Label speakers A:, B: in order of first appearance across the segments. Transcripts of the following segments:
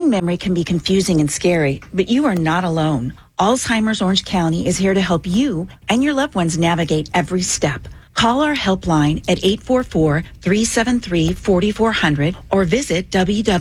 A: Losing memory can be confusing and scary, but you are not alone. Alzheimer's Orange County is here to help you and your loved ones navigate every step. Call our helpline at 844-373-4400 or visit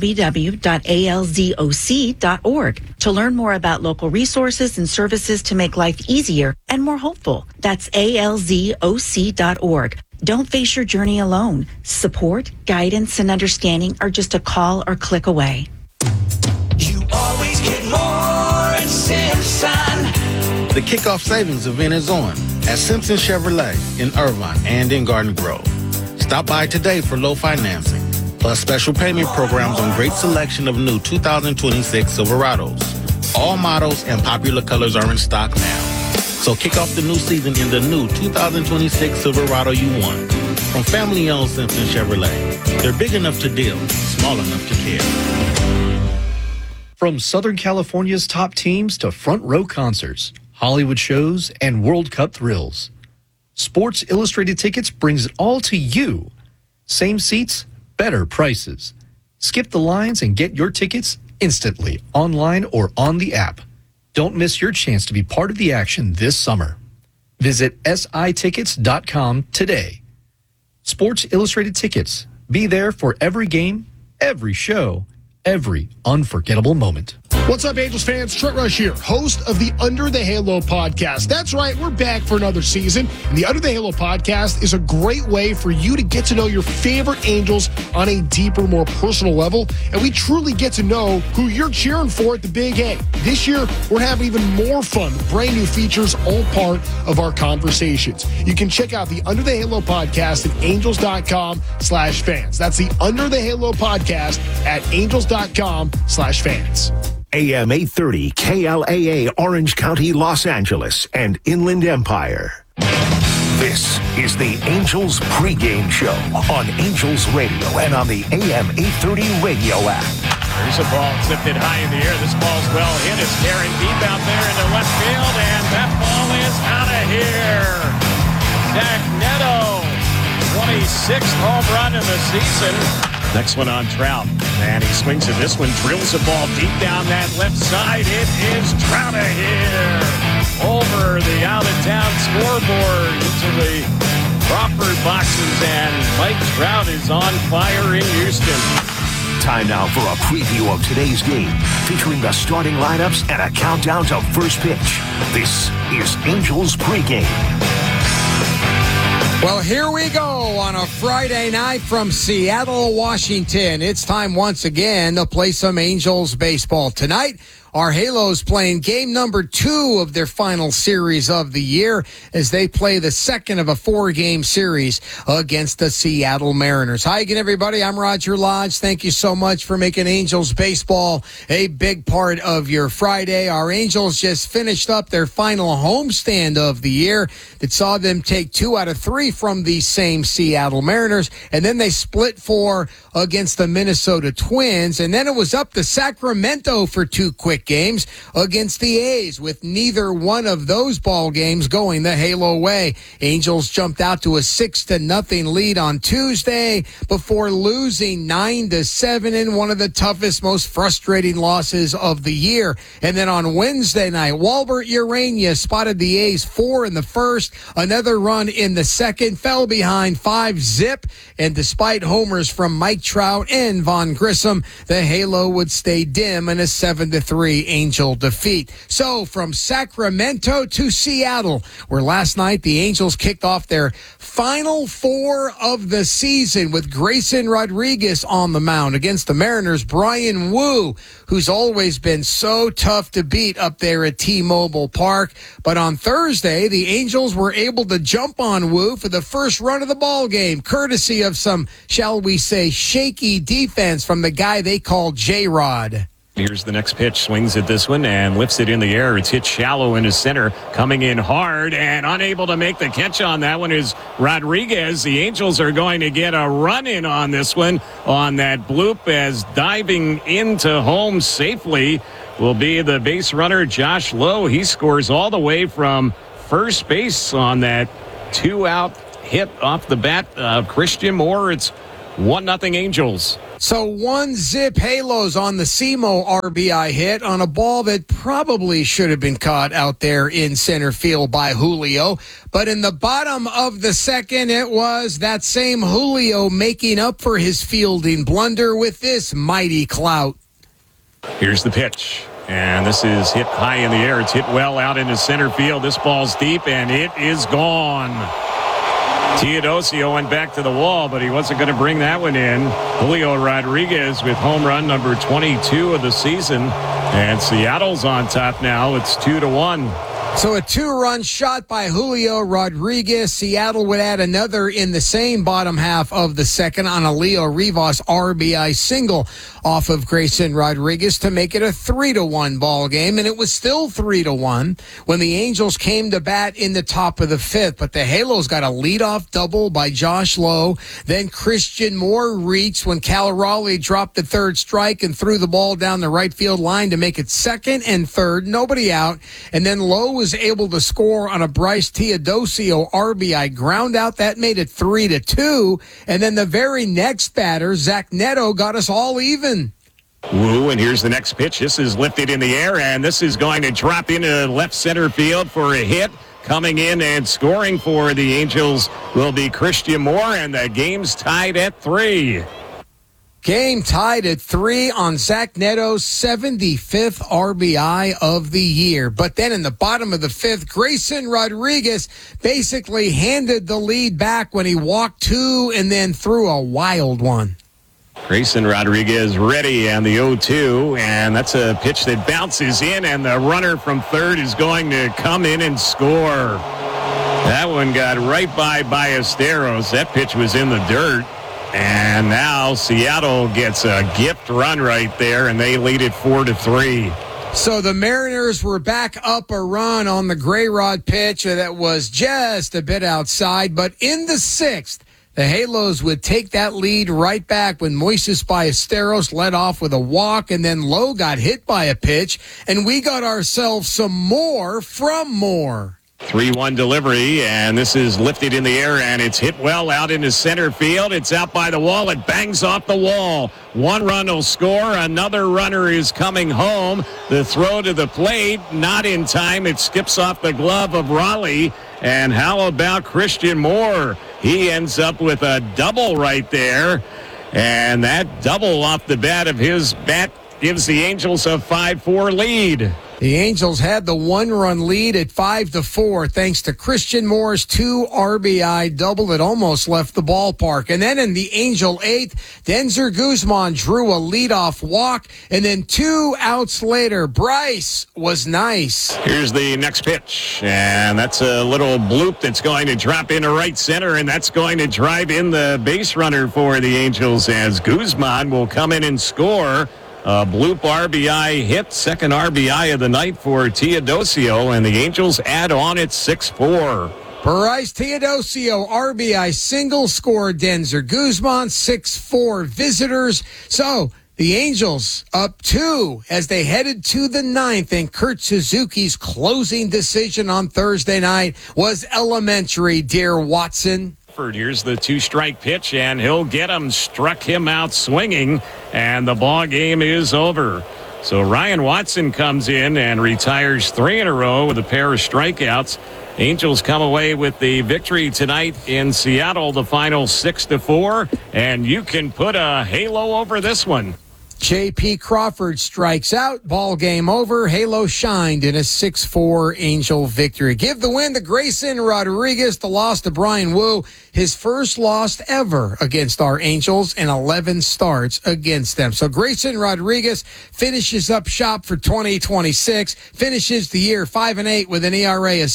A: www.alzoc.org to learn more about local resources and services to make life easier and more hopeful. That's alzoc.org. Don't face your journey alone. Support, guidance, and understanding are just a call or click away.
B: You always get more at Simpson.
C: The kickoff savings event is on at Simpson Chevrolet in Irvine and in Garden Grove. Stop by today for low financing, plus special payment programs on great selection of new 2026 Silverados. All models and popular colors are in stock now. So kick off the new season in the new 2026 Silverado you want. From family-owned Simpson Chevrolet. They're big enough to deal, small enough to care.
D: From Southern California's top teams to front row concerts, Hollywood shows, and World Cup thrills, Sports Illustrated Tickets brings it all to you. Same seats, better prices. Skip the lines and get your tickets instantly, online or on the app. Don't miss your chance to be part of the action this summer. Visit sitickets.com today. Sports Illustrated Tickets. Be there for every game, every show, every unforgettable moment.
E: What's up, Angels fans? Trent Rush here, host of the Under the Halo podcast. That's right, we're back for another season. And the Under the Halo podcast is a great way for you to get to know your favorite Angels on a deeper, more personal level. And we truly get to know who you're cheering for at the Big A. This year, we're having even more fun with brand new features, all part of our conversations. You can check out the Under the Halo podcast at angels.com/fans. That's the Under the Halo podcast at angels.com/fans.
F: AM 830 KLAA Orange County, Los Angeles, and Inland Empire. This is the Angels pregame show on Angels Radio and on the AM 830 radio app.
G: There's a ball tipped high in the air. This ball's well hit. It's tearing deep out there into left field, and that ball is out of here. Zach Neto, 26th home run in the season. Next one on Trout, and he swings at this one, drills the ball deep down that left side. It is Trout here over the out-of-town scoreboard into the Crawford boxes, and Mike Trout is on fire in Houston.
F: Time now for a preview of today's game, featuring the starting lineups and a countdown to first pitch. This is Angels pregame.
H: Well, here we go on a Friday night from Seattle, Washington. It's time once again to play some Angels baseball. Tonight, our Halos playing game number 2 of their final series of the year as they play the second of a 4-game series against the Seattle Mariners. Hi again, everybody. I'm Roger Lodge. Thank you so much for making Angels baseball a big part of your Friday. Our Angels just finished up their final homestand of the year that saw them take 2 out of 3 from the same Seattle Mariners, and then they split 4 against the Minnesota Twins, and then it was up to Sacramento for 2 quick games against the A's, with neither one of those ball games going the Halo way. Angels jumped out to a 6-0 lead on Tuesday before losing 9-7 in one of the toughest, most frustrating losses of the year. And then on Wednesday night, Walbert Urania spotted the A's 4 in the first, another run in the second, fell behind 5-0, and despite homers from Mike Trout and Vaughn Grissom, the Halo would stay dim in a 7-3 Angel defeat. So from Sacramento to Seattle, where last night the Angels kicked off their final 4 of the season with Grayson Rodriguez on the mound against the Mariners' Brian Wu, who's always been so tough to beat up there at T-Mobile Park. But on Thursday, the Angels were able to jump on Wu for the first run of the ball game, courtesy of some, shall we say, shaky defense from the guy they call J-Rod.
G: Here's the next pitch, swings at this one and lifts it in the air. It's hit shallow into center, coming in hard and unable to make the catch on that one is Rodriguez. The Angels are going to get a run in on this one on that bloop, as diving into home safely will be the base runner Josh Lowe. He scores all the way from first base on that 2-out hit off the bat of Christian Moore. It's 1-0 Angels.
H: So 1-zip Halos on the Simo RBI hit on a ball that probably should have been caught out there in center field by Julio. But in the bottom of the second, it was that same Julio making up for his fielding blunder with this mighty clout.
G: Here's the pitch. And this is hit high in the air. It's hit well out into center field. This ball's deep, and it is gone. Teodosio went back to the wall, but he wasn't going to bring that one in. Julio Rodriguez with home run number 22 of the season. And Seattle's on top now. It's 2-1.
H: So a 2-run shot by Julio Rodriguez. Seattle would add another in the same bottom half of the second on a Leo Rivas RBI single off of Grayson Rodriguez to make it a 3-1 ball game. And it was still 3-1 when the Angels came to bat in the top of the fifth. But the Halos got a leadoff double by Josh Lowe. Then Christian Moore reached when Cal Raleigh dropped the third strike and threw the ball down the right field line to make it second and third. Nobody out. And then Lowe was able to score on a Bryce Teodosio RBI ground out. That made it 3-2. And then the very next batter, Zach Neto, got us all even.
G: Woo, and here's the next pitch. This is lifted in the air, and this is going to drop into left center field for a hit. Coming in and scoring for the Angels will be Christian Moore, and the game's tied at 3.
H: Game tied at 3 on Zach Neto's 75th RBI of the year. But then in the bottom of the fifth, Grayson Rodriguez basically handed the lead back when he walked 2 and then threw a wild one.
G: Grayson Rodriguez ready on the 0-2, and that's a pitch that bounces in, and the runner from third is going to come in and score. That one got right by Ballesteros. That pitch was in the dirt. And now Seattle gets a gift run right there, and they lead it 4-3.
H: So the Mariners were back up a run on the Gray Rod pitch that was just a bit outside. But in the sixth, the Halos would take that lead right back when Moises Ballesteros led off with a walk, and then Lowe got hit by a pitch, and we got ourselves some more from Moore.
G: 3-1 delivery, and this is lifted in the air, and it's hit well out into center field. It's out by the wall. It bangs off the wall. 1 run will score. Another runner is coming home. The throw to the plate, not in time. It skips off the glove of Raleigh. And how about Christian Moore? He ends up with a double right there. And that double off the bat of his bat gives the Angels a 5-4 lead.
H: The Angels had the 1-run lead at 5-4 thanks to Christian Moore's 2 RBI double that almost left the ballpark. And then in the Angel 8th, Denzer Guzman drew a leadoff walk, and then 2 outs later, Bryce was nice.
G: Here's the next pitch, and that's a little bloop that's going to drop into right center, and that's going to drive in the base runner for the Angels as Guzman will come in and score. A bloop RBI hit, second RBI of the night for Teodosio, and the Angels add on at 6-4.
H: Bryce Teodosio RBI single score, Denzer Guzman 6-4 visitors. So the Angels up 2 as they headed to the 9th, and Kurt Suzuki's closing decision on Thursday night was elementary, dear Watson.
G: Here's the 2-strike pitch, and he'll get him. Struck him out swinging, and the ball game is over. So Ryan Watson comes in and retires 3 in a row with a pair of strikeouts. Angels come away with the victory tonight in Seattle, the final 6-4, and you can put a halo over this one.
H: J.P. Crawford strikes out. Ball game over. Halo shined in a 6-4 Angel victory. Give the win to Grayson Rodriguez. The loss to Brian Wu. His first loss ever against our Angels and 11 starts against them. So Grayson Rodriguez finishes up shop for 2026. Finishes the year 5-8 with an ERA of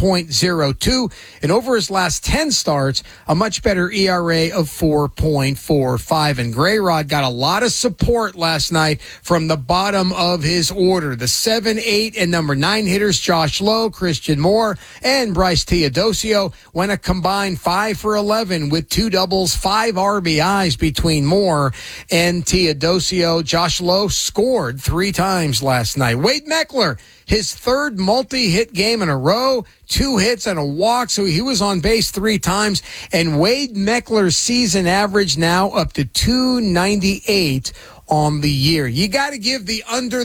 H: 6.02. And over his last 10 starts, a much better ERA of 4.45. And Gray Rod got a lot of support start last night from the bottom of his order. The 7, 8, and number 9 hitters, Josh Lowe, Christian Moore, and Bryce Teodosio, went a combined 5 for 11 with 2 doubles, 5 RBIs between Moore and Teodosio. Josh Lowe scored 3 times last night. Wade Meckler, his third multi-hit game in a row, 2 hits and a walk, so he was on base 3 times. And Wade Meckler's season average now up to 298 on the year. You got to give the under